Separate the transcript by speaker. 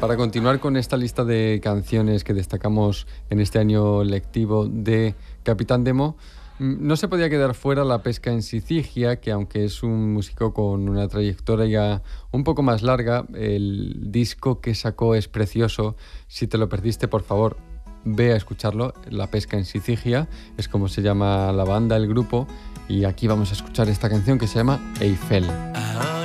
Speaker 1: Para continuar con esta lista de canciones que destacamos en este año lectivo de Capitán Demo, no se podía quedar fuera La pesca en Sicilia, que aunque es un músico con una trayectoria un poco más larga, el disco que sacó es precioso. Si te lo perdiste, por favor, ve a escucharlo. La pesca en Sicilia es como se llama la banda, el grupo, y aquí vamos a escuchar esta canción que se llama Eiffel.